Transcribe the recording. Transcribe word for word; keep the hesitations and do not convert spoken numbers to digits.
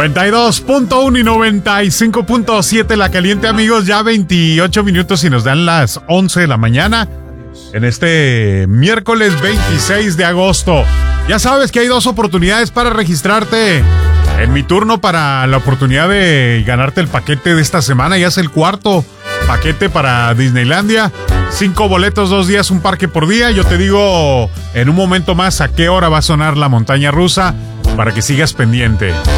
noventa y dos punto uno y noventa y cinco punto siete La Caliente, amigos. Ya veintiocho minutos y nos dan las once de la mañana en este miércoles veintiséis de agosto. Ya sabes que hay dos oportunidades para registrarte en mi turno para la oportunidad de ganarte el paquete de esta semana. Ya es el cuarto paquete para Disneylandia. Cinco boletos, dos días, un parque por día. Yo te digo en un momento más a qué hora va a sonar la montaña rusa para que sigas pendiente.